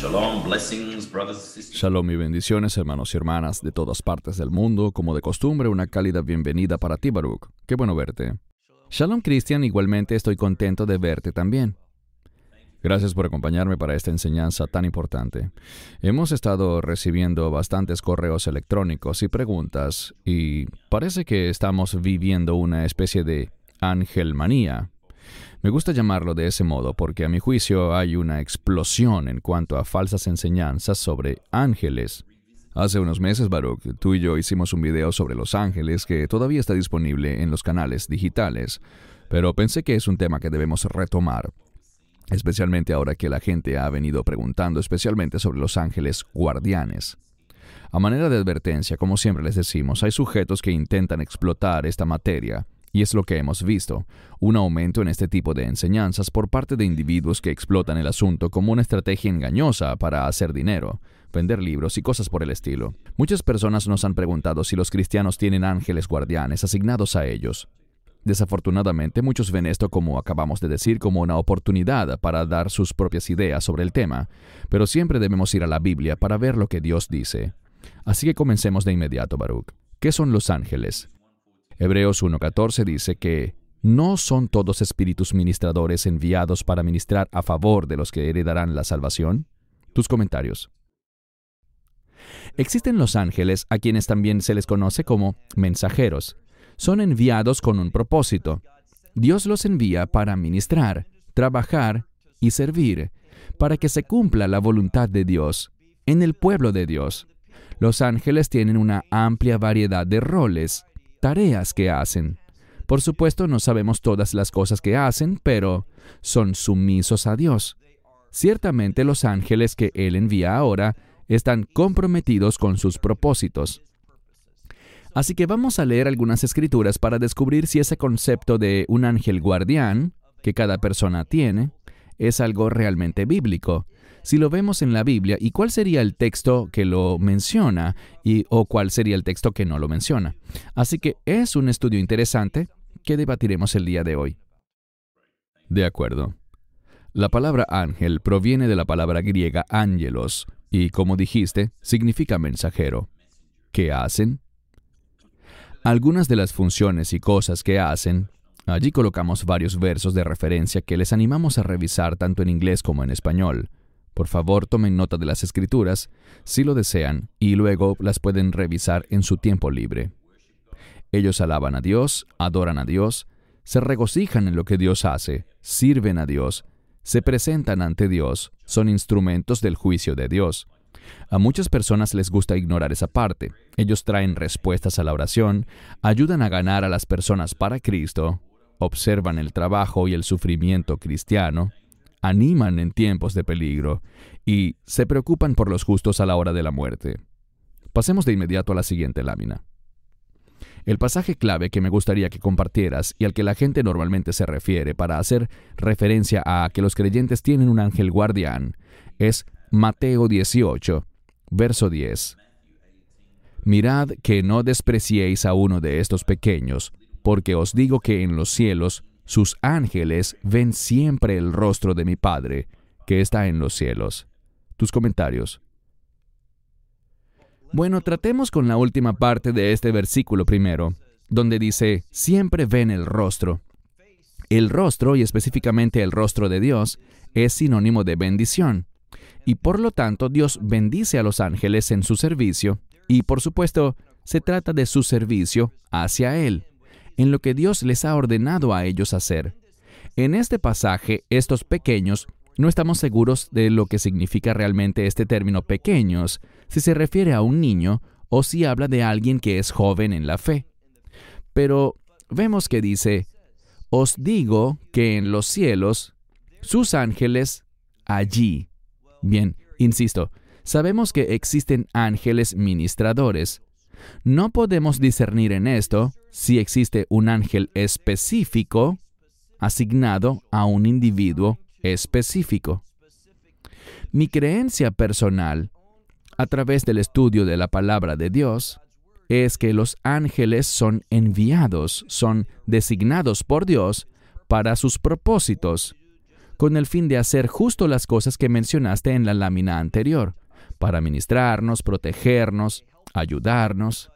Shalom, blessings, brothers and sisters. Shalom y bendiciones, hermanos y hermanas de todas partes del mundo. Como de costumbre, una cálida bienvenida para ti, Baruch. Qué bueno verte. Shalom, Cristian. Igualmente estoy contento de verte también. Gracias por acompañarme para esta enseñanza tan importante. Hemos estado recibiendo bastantes correos electrónicos y preguntas, y parece que estamos viviendo una especie de angelmanía. Me gusta llamarlo de ese modo porque a mi juicio hay una explosión en cuanto a falsas enseñanzas sobre ángeles. Hace unos meses, Baruch, tú y yo hicimos un video sobre los ángeles que todavía está disponible en los canales digitales, pero pensé que es un tema que debemos retomar, especialmente ahora que la gente ha venido preguntando especialmente sobre los ángeles guardianes. A manera de advertencia, como siempre les decimos, hay sujetos que intentan explotar esta materia. Y es lo que hemos visto, un aumento en este tipo de enseñanzas por parte de individuos que explotan el asunto como una estrategia engañosa para hacer dinero, vender libros y cosas por el estilo. Muchas personas nos han preguntado si los cristianos tienen ángeles guardianes asignados a ellos. Desafortunadamente, muchos ven esto, como acabamos de decir, como una oportunidad para dar sus propias ideas sobre el tema, pero siempre debemos ir a la Biblia para ver lo que Dios dice. Así que comencemos de inmediato, Baruch. ¿Qué son los ángeles? Hebreos 1:14 dice que no son todos espíritus ministradores enviados para ministrar a favor de los que heredarán la salvación. Tus comentarios. Existen los ángeles, a quienes también se les conoce como mensajeros. Son enviados con un propósito. Dios los envía para ministrar, trabajar y servir, para que se cumpla la voluntad de Dios en el pueblo de Dios. Los ángeles tienen una amplia variedad de roles, tareas que hacen. Por supuesto, no sabemos todas las cosas que hacen, pero son sumisos a Dios. Ciertamente, los ángeles que Él envía ahora están comprometidos con sus propósitos. Así que vamos a leer algunas escrituras para descubrir si ese concepto de un ángel guardián, que cada persona tiene, es algo realmente bíblico. Si lo vemos en la Biblia, ¿y cuál sería el texto que lo menciona o cuál sería el texto que no lo menciona? Así que es un estudio interesante que debatiremos el día de hoy. De acuerdo. La palabra ángel proviene de la palabra griega ángelos y, como dijiste, significa mensajero. ¿Qué hacen? Algunas de las funciones y cosas que hacen. Allí colocamos varios versos de referencia que les animamos a revisar tanto en inglés como en español. Por favor, tomen nota de las escrituras, si lo desean, y luego las pueden revisar en su tiempo libre. Ellos alaban a Dios, adoran a Dios, se regocijan en lo que Dios hace, sirven a Dios, se presentan ante Dios, son instrumentos del juicio de Dios. A muchas personas les gusta ignorar esa parte. Ellos traen respuestas a la oración, ayudan a ganar a las personas para Cristo, observan el trabajo y el sufrimiento cristiano, animan en tiempos de peligro y se preocupan por los justos a la hora de la muerte. Pasemos de inmediato a la siguiente lámina. El pasaje clave que me gustaría que compartieras y al que la gente normalmente se refiere para hacer referencia a que los creyentes tienen un ángel guardián es Mateo 18, verso 10. Mirad que no despreciéis a uno de estos pequeños, porque os digo que en los cielos sus ángeles ven siempre el rostro de mi Padre, que está en los cielos. Tus comentarios. Bueno, tratemos con la última parte de este versículo primero, donde dice, siempre ven el rostro. El rostro, y específicamente el rostro de Dios, es sinónimo de bendición. Y por lo tanto, Dios bendice a los ángeles en su servicio, y por supuesto, se trata de su servicio hacia Él, en lo que Dios les ha ordenado a ellos hacer. En este pasaje, estos pequeños, no estamos seguros de lo que significa realmente este término pequeños, si se refiere a un niño o si habla de alguien que es joven en la fe. Pero vemos que dice, os digo que en los cielos, sus ángeles allí. Bien, insisto, sabemos que existen ángeles ministradores. No podemos discernir en esto si existe un ángel específico asignado a un individuo específico. Mi creencia personal, a través del estudio de la palabra de Dios, es que los ángeles son enviados, son designados por Dios para sus propósitos, con el fin de hacer justo las cosas que mencionaste en la lámina anterior, para ministrarnos, protegernos, ayudarnos.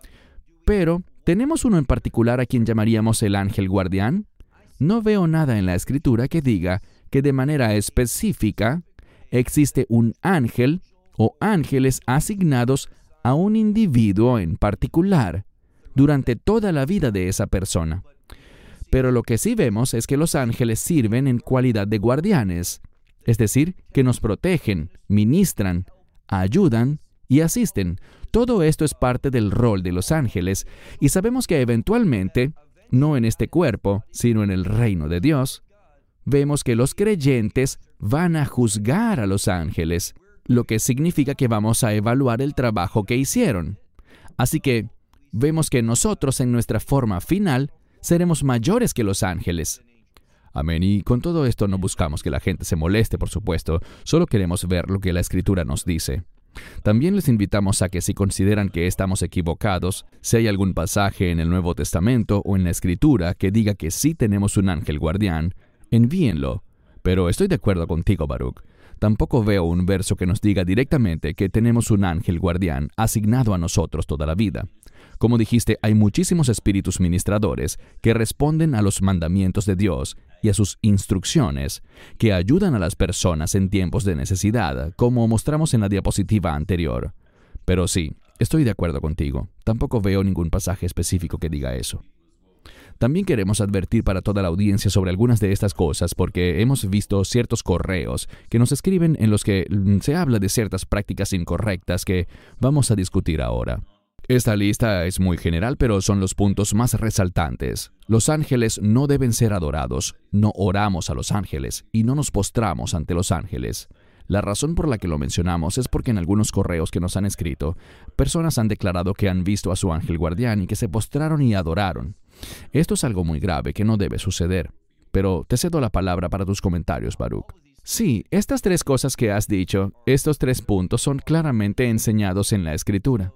Pero, ¿tenemos uno en particular a quien llamaríamos el ángel guardián? No veo nada en la Escritura que diga que de manera específica existe un ángel o ángeles asignados a un individuo en particular durante toda la vida de esa persona. Pero lo que sí vemos es que los ángeles sirven en cualidad de guardianes, es decir, que nos protegen, ministran, ayudan y asisten. Todo esto es parte del rol de los ángeles, y sabemos que eventualmente, no en este cuerpo, sino en el reino de Dios, vemos que los creyentes van a juzgar a los ángeles, lo que significa que vamos a evaluar el trabajo que hicieron. Así que vemos que nosotros en nuestra forma final seremos mayores que los ángeles. Amén. Y con todo esto no buscamos que la gente se moleste, por supuesto, solo queremos ver lo que la Escritura nos dice. También les invitamos a que si consideran que estamos equivocados, si hay algún pasaje en el Nuevo Testamento o en la Escritura que diga que sí tenemos un ángel guardián, envíenlo. Pero estoy de acuerdo contigo, Baruch. Tampoco veo un verso que nos diga directamente que tenemos un ángel guardián asignado a nosotros toda la vida. Como dijiste, hay muchísimos espíritus ministradores que responden a los mandamientos de Dios y a sus instrucciones, que ayudan a las personas en tiempos de necesidad, como mostramos en la diapositiva anterior. Pero sí, estoy de acuerdo contigo. Tampoco veo ningún pasaje específico que diga eso. También queremos advertir para toda la audiencia sobre algunas de estas cosas porque hemos visto ciertos correos que nos escriben en los que se habla de ciertas prácticas incorrectas que vamos a discutir ahora. Esta lista es muy general, pero son los puntos más resaltantes. Los ángeles no deben ser adorados, no oramos a los ángeles y no nos postramos ante los ángeles. La razón por la que lo mencionamos es porque en algunos correos que nos han escrito, personas han declarado que han visto a su ángel guardián y que se postraron y adoraron. Esto es algo muy grave que no debe suceder. Pero te cedo la palabra para tus comentarios, Baruch. Sí, estas tres cosas que has dicho, estos tres puntos son claramente enseñados en la Escritura.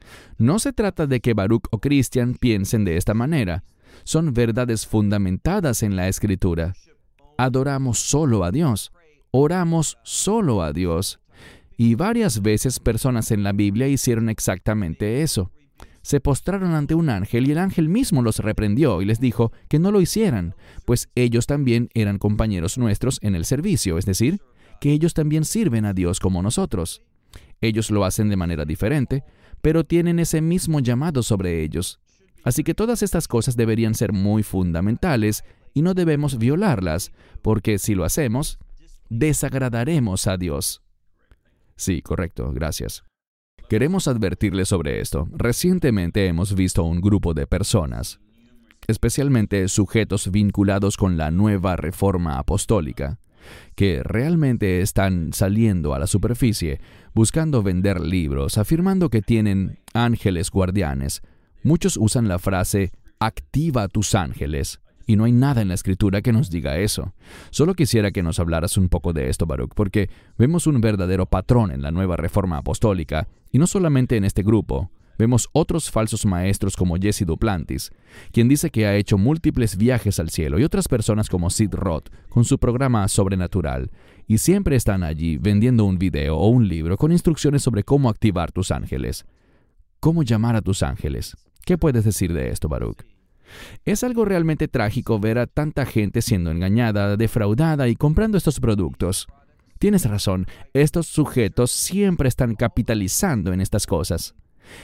No se trata de que Baruch o Christian piensen de esta manera. Son verdades fundamentadas en la Escritura. Adoramos solo a Dios. Oramos solo a Dios. Y varias veces personas en la Biblia hicieron exactamente eso. Se postraron ante un ángel y el ángel mismo los reprendió y les dijo que no lo hicieran, pues ellos también eran compañeros nuestros en el servicio, es decir, que ellos también sirven a Dios como nosotros. Ellos lo hacen de manera diferente, pero tienen ese mismo llamado sobre ellos. Así que todas estas cosas deberían ser muy fundamentales y no debemos violarlas, porque si lo hacemos, desagradaremos a Dios. Sí, correcto, gracias. Queremos advertirles sobre esto. Recientemente hemos visto un grupo de personas, especialmente sujetos vinculados con la nueva reforma apostólica, que realmente están saliendo a la superficie, buscando vender libros, afirmando que tienen ángeles guardianes. Muchos usan la frase, activa tus ángeles, y no hay nada en la Escritura que nos diga eso. Solo quisiera que nos hablaras un poco de esto, Baruch, porque vemos un verdadero patrón en la nueva reforma apostólica, y no solamente en este grupo. Vemos otros falsos maestros como Jesse Duplantis, quien dice que ha hecho múltiples viajes al cielo, y otras personas como Sid Roth, con su programa Sobrenatural, y siempre están allí vendiendo un video o un libro con instrucciones sobre cómo activar tus ángeles. ¿Cómo llamar a tus ángeles? ¿Qué puedes decir de esto, Baruch? Es algo realmente trágico ver a tanta gente siendo engañada, defraudada y comprando estos productos. Tienes razón, estos sujetos siempre están capitalizando en estas cosas.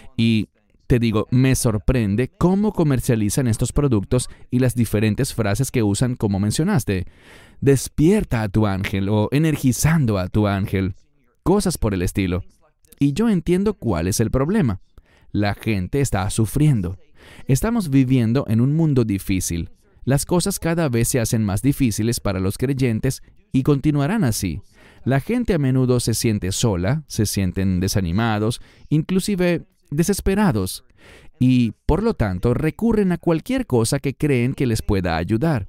Y te digo, me sorprende cómo comercializan estos productos y las diferentes frases que usan como mencionaste. Despierta a tu ángel o energizando a tu ángel. Cosas por el estilo. Y yo entiendo cuál es el problema. La gente está sufriendo. Estamos viviendo en un mundo difícil. Las cosas cada vez se hacen más difíciles para los creyentes y continuarán así. La gente a menudo se siente sola, se sienten desanimados, inclusive desesperados, y por lo tanto recurren a cualquier cosa que creen que les pueda ayudar.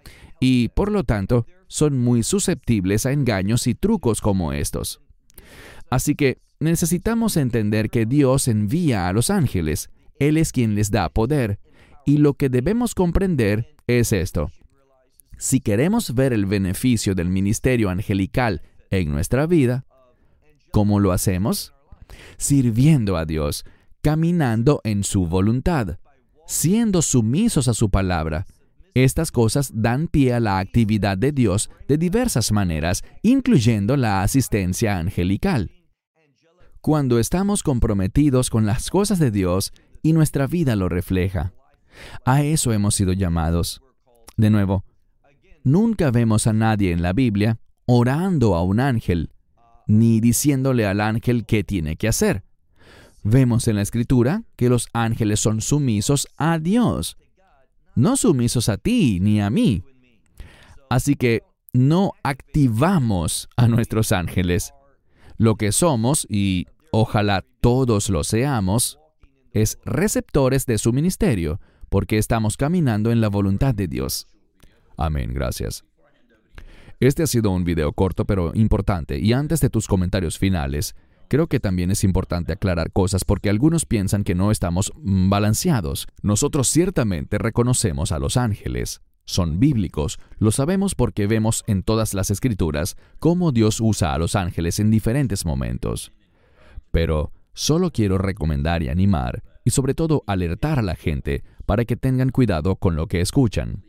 Y por lo tanto son muy susceptibles a engaños y trucos como estos. Así que necesitamos entender que Dios envía a los ángeles. Él es quien les da poder. Y lo que debemos comprender es esto. Si queremos ver el beneficio del ministerio angelical en nuestra vida, ¿cómo lo hacemos? Sirviendo a Dios, caminando en su voluntad, siendo sumisos a su palabra. Estas cosas dan pie a la actividad de Dios de diversas maneras, incluyendo la asistencia angelical. Cuando estamos comprometidos con las cosas de Dios y nuestra vida lo refleja. A eso hemos sido llamados. De nuevo, nunca vemos a nadie en la Biblia orando a un ángel, ni diciéndole al ángel qué tiene que hacer. Vemos en la Escritura que los ángeles son sumisos a Dios, no sumisos a ti ni a mí. Así que no activamos a nuestros ángeles. Lo que somos, y ojalá todos lo seamos, es receptores de su ministerio, porque estamos caminando en la voluntad de Dios. Amén, gracias. Este ha sido un video corto pero importante, y antes de tus comentarios finales, creo que también es importante aclarar cosas porque algunos piensan que no estamos balanceados. Nosotros ciertamente reconocemos a los ángeles. Son bíblicos, lo sabemos porque vemos en todas las Escrituras cómo Dios usa a los ángeles en diferentes momentos. Pero solo quiero recomendar y animar, y sobre todo alertar a la gente para que tengan cuidado con lo que escuchan.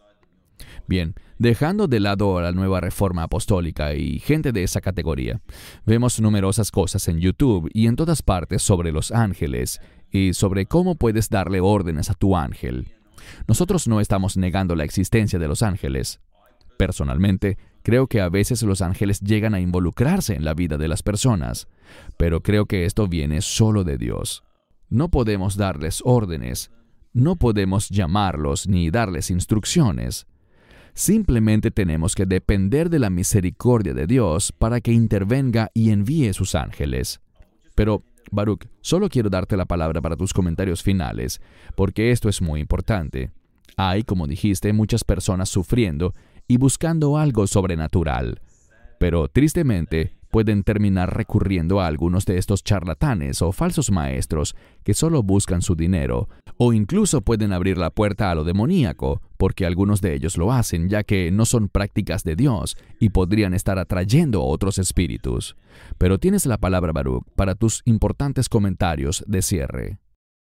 Bien, dejando de lado a la nueva reforma apostólica y gente de esa categoría, vemos numerosas cosas en YouTube y en todas partes sobre los ángeles y sobre cómo puedes darle órdenes a tu ángel. Nosotros no estamos negando la existencia de los ángeles. Personalmente, creo que a veces los ángeles llegan a involucrarse en la vida de las personas, pero creo que esto viene solo de Dios. No podemos darles órdenes, no podemos llamarlos ni darles instrucciones. Simplemente tenemos que depender de la misericordia de Dios para que intervenga y envíe sus ángeles. Pero, Baruch, solo quiero darte la palabra para tus comentarios finales, porque esto es muy importante. Hay, como dijiste, muchas personas sufriendo y buscando algo sobrenatural. Pero, tristemente, pueden terminar recurriendo a algunos de estos charlatanes o falsos maestros que solo buscan su dinero, o incluso pueden abrir la puerta a lo demoníaco, porque algunos de ellos lo hacen, ya que no son prácticas de Dios y podrían estar atrayendo a otros espíritus. Pero tienes la palabra, Baruch, para tus importantes comentarios de cierre.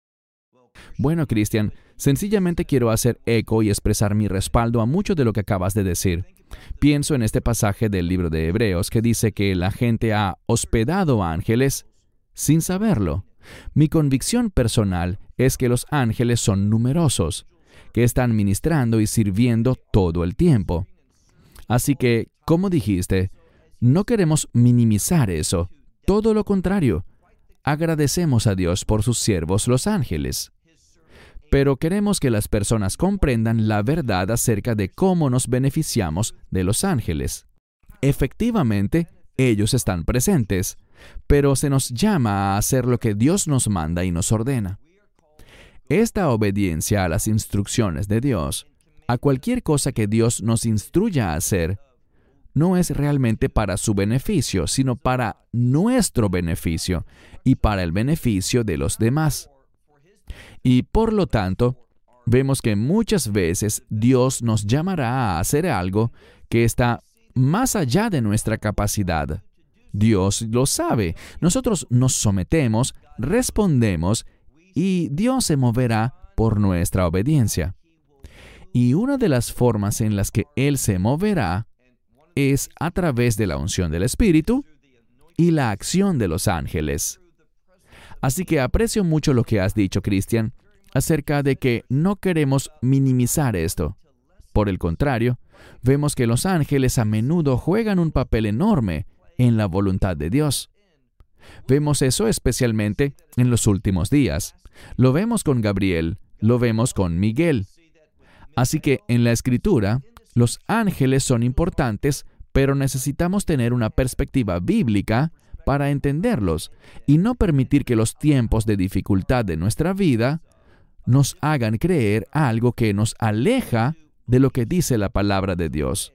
Bueno, Cristian, sencillamente quiero hacer eco y expresar mi respaldo a mucho de lo que acabas de decir. Pienso en este pasaje del libro de Hebreos que dice que la gente ha hospedado ángeles sin saberlo. Mi convicción personal es que los ángeles son numerosos, que están ministrando y sirviendo todo el tiempo. Así que, como dijiste, no queremos minimizar eso. Todo lo contrario, agradecemos a Dios por sus siervos los ángeles. Pero queremos que las personas comprendan la verdad acerca de cómo nos beneficiamos de los ángeles. Efectivamente, ellos están presentes, pero se nos llama a hacer lo que Dios nos manda y nos ordena. Esta obediencia a las instrucciones de Dios, a cualquier cosa que Dios nos instruya a hacer, no es realmente para su beneficio, sino para nuestro beneficio y para el beneficio de los demás. Y por lo tanto, vemos que muchas veces Dios nos llamará a hacer algo que está más allá de nuestra capacidad. Dios lo sabe. Nosotros nos sometemos, respondemos, y Dios se moverá por nuestra obediencia. Y una de las formas en las que Él se moverá es a través de la unción del Espíritu y la acción de los ángeles. Así que aprecio mucho lo que has dicho, Cristian, acerca de que no queremos minimizar esto. Por el contrario, vemos que los ángeles a menudo juegan un papel enorme en la voluntad de Dios. Vemos eso especialmente en los últimos días. Lo vemos con Gabriel, lo vemos con Miguel. Así que en la Escritura, los ángeles son importantes, pero necesitamos tener una perspectiva bíblica para entenderlos y no permitir que los tiempos de dificultad de nuestra vida nos hagan creer algo que nos aleja de lo que dice la palabra de Dios.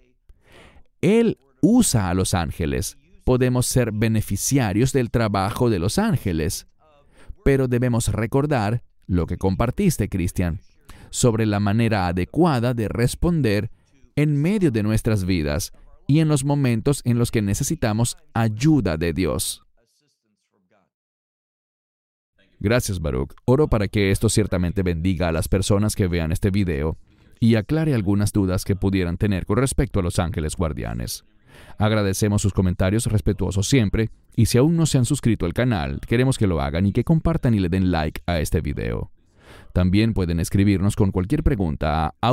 Él usa a los ángeles. Podemos ser beneficiarios del trabajo de los ángeles. Pero debemos recordar lo que compartiste, Cristian, sobre la manera adecuada de responder en medio de nuestras vidas y en los momentos en los que necesitamos ayuda de Dios. Gracias, Baruch. Oro para que esto ciertamente bendiga a las personas que vean este video y aclare algunas dudas que pudieran tener con respecto a los ángeles guardianes. Agradecemos sus comentarios respetuosos siempre, y si aún no se han suscrito al canal, queremos que lo hagan y que compartan y le den like a este video. También pueden escribirnos con cualquier pregunta a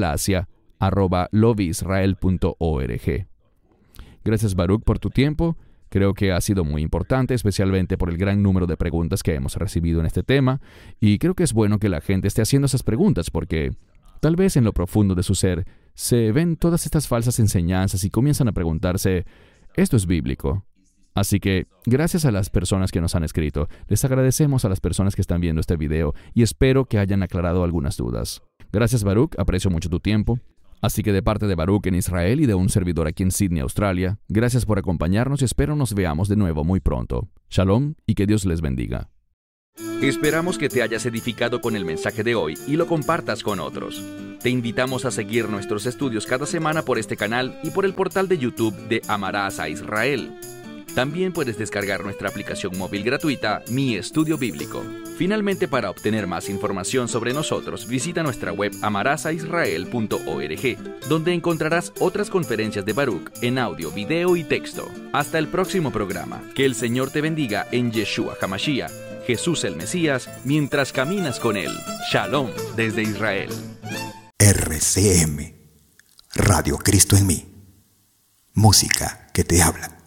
australasia@lovisrael.org. Gracias, Baruch, por tu tiempo. Creo que ha sido muy importante, especialmente por el gran número de preguntas que hemos recibido en este tema, y creo que es bueno que la gente esté haciendo esas preguntas porque tal vez en lo profundo de su ser se ven todas estas falsas enseñanzas y comienzan a preguntarse, ¿esto es bíblico? Así que, gracias a las personas que nos han escrito, les agradecemos a las personas que están viendo este video y espero que hayan aclarado algunas dudas. Gracias, Baruch, aprecio mucho tu tiempo. Así que de parte de Baruch en Israel y de un servidor aquí en Sydney, Australia, gracias por acompañarnos y espero nos veamos de nuevo muy pronto. Shalom y que Dios les bendiga. Esperamos que te hayas edificado con el mensaje de hoy y lo compartas con otros. Te invitamos a seguir nuestros estudios cada semana por este canal y por el portal de YouTube de Amarás a Israel. También puedes descargar nuestra aplicación móvil gratuita, Mi Estudio Bíblico. Finalmente, para obtener más información sobre nosotros, visita nuestra web amarasaisrael.org, donde encontrarás otras conferencias de Baruch en audio, video y texto. Hasta el próximo programa. Que el Señor te bendiga en Yeshua HaMashiach, Jesús el Mesías, mientras caminas con Él. Shalom desde Israel. RCM, Radio Cristo en mí. Música que te habla.